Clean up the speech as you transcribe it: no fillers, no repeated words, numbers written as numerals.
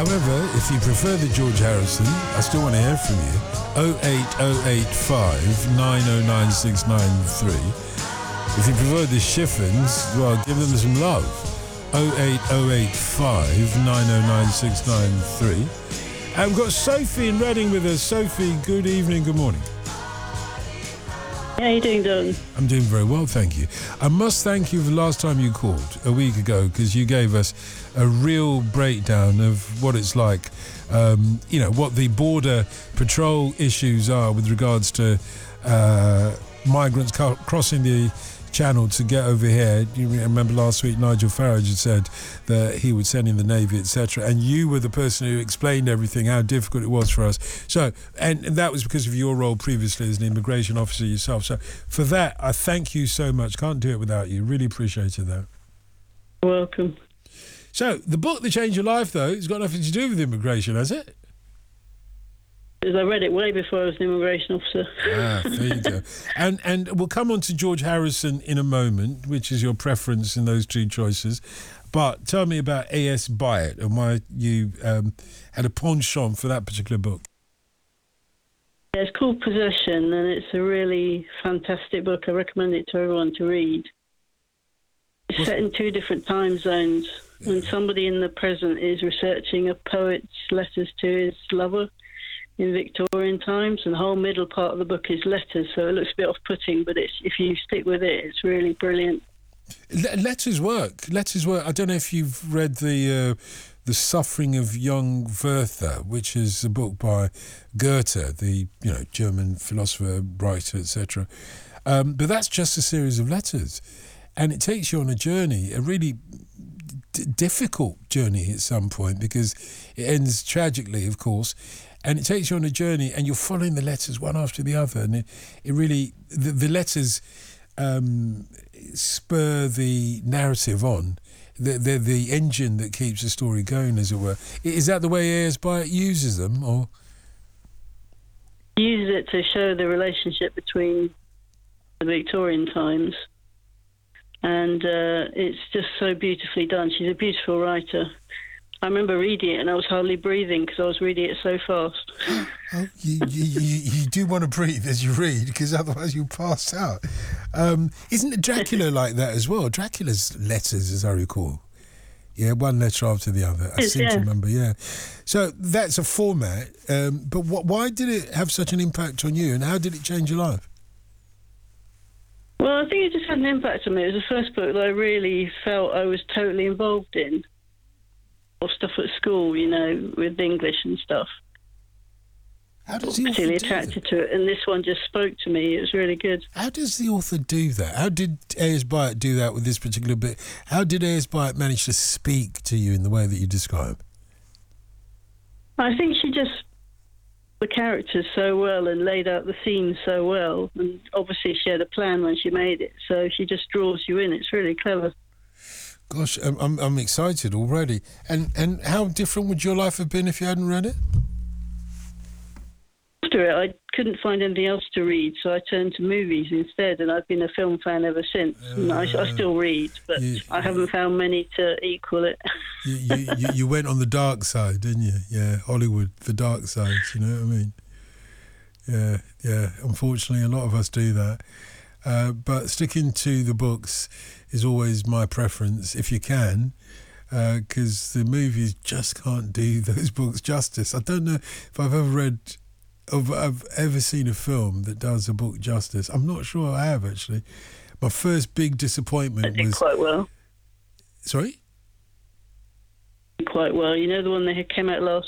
However, if you prefer the George Harrison, I still want to hear from you. 08085 909 693. If you prefer the Chiffons, well, give them some love. 08085 909 693. And we've got Sophie in Reading with us. Sophie, good evening, good morning. How are you doing, Don? I'm doing very well, thank you. I must thank you for the last time you called, a week ago, because you gave us a real breakdown of what it's like, what the border patrol issues are with regards to migrants crossing the channel to get over here. You remember last week Nigel Farage had said that he would send in the Navy, etc., and you were the person who explained everything, how difficult it was for us. So, and that was because of your role previously as an immigration officer yourself. So for that, I thank you so much. Can't do it without you. Really appreciated that. You're welcome. So the book that changed your life, though, has got nothing to do with immigration, has it? Because I read it way before I was an immigration officer. There you go. And we'll come on to George Harrison in a moment, which is your preference in those two choices. But tell me about A.S. Byatt and why you had a penchant for that particular book. Yeah, it's called Possession, and it's a really fantastic book. I recommend it to everyone to read. It's set in two different time zones. Yeah. When somebody in the present is researching a poet's letters to his lover in Victorian times, and the whole middle part of the book is letters, so it looks a bit off-putting, but if you stick with it, it's really brilliant. Letters work. I don't know if you've read the Suffering of Young Werther, which is a book by Goethe, the German philosopher, writer, etc. But that's just a series of letters, and it takes you on a journey, a really difficult journey at some point, because it ends tragically, of course. And it takes you on a journey, and you're following the letters one after the other, and it really the letters spur the narrative on. The engine that keeps the story going, as it were. Is that the way A.S. Byatt uses them, or he uses it to show the relationship between the Victorian times, and it's just so beautifully done. She's a beautiful writer. I remember reading it and I was hardly breathing because I was reading it so fast. Oh, you do want to breathe as you read, because otherwise you pass out. Isn't Dracula like that as well? Dracula's letters, as I recall. Yeah, one letter after the other. I seem to remember, yeah. So that's a format. But why did it have such an impact on you, and how did it change your life? Well, I think it just had an impact on me. It was the first book that I really felt I was totally involved in. Or stuff at school, with English and stuff. How does the author particularly attracted to it, and this one just spoke to me. It was really good. How does the author do that? How did A.S. Byatt do that with this particular bit? How did A.S. Byatt manage to speak to you in the way that you describe? I think she just the characters so well and laid out the scenes so well, and obviously she had a plan when she made it, so she just draws you in. It's really clever. Gosh, I'm excited already. And how different would your life have been if you hadn't read it? After it, I couldn't find anything else to read, so I turned to movies instead, and I've been a film fan ever since. I still read, but I haven't found many to equal it. You went on the dark side, didn't you? Yeah, Hollywood, the dark side, you know what I mean? Yeah. Unfortunately, a lot of us do that. But sticking to the books is always my preference, if you can, because the movies just can't do those books justice. I don't know if I've ever seen a film that does a book justice. I'm not sure I have, actually. My first big disappointment was... quite well. Sorry? Quite well. You know the one that came out last